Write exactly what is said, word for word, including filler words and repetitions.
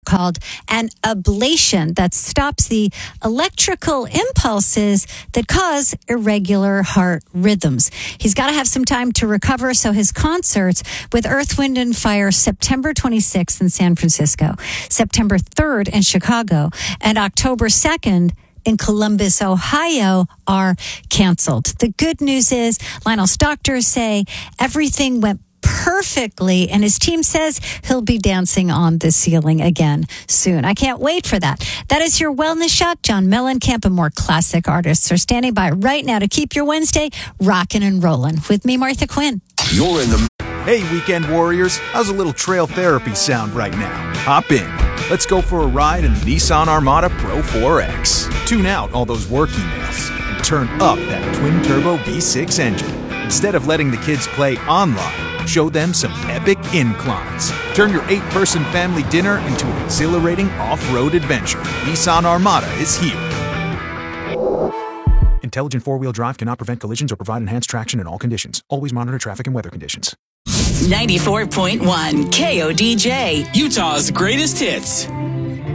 called an ablation that stops the electrical impulses that cause irregular heart rhythms. He's got to have some time to recover, so his concerts with Earth, Wind and Fire September twenty-sixth in San Francisco, September third in Chicago, and October second in Columbus, Ohio, are canceled. The good news is Lionel's doctors say everything went perfectly, and his team says he'll be dancing on the ceiling again soon. I can't wait for that. That is your Wellness Shot. John Mellencamp and more classic artists are standing by right now to keep your Wednesday rocking and rolling. With me, Martha Quinn. You're in the... Hey, weekend warriors. How's a little trail therapy sound right now? Hop in. Let's go for a ride in the Nissan Armada Pro four X. Tune out all those work emails and turn up that twin-turbo V six engine. Instead of letting the kids play online, show them some epic inclines. Turn your eight-person family dinner into an exhilarating off-road adventure. Nissan Armada is here. Intelligent four-wheel drive cannot prevent collisions or provide enhanced traction in all conditions. Always monitor traffic and weather conditions. ninety-four point one K O D J. Utah's greatest hits.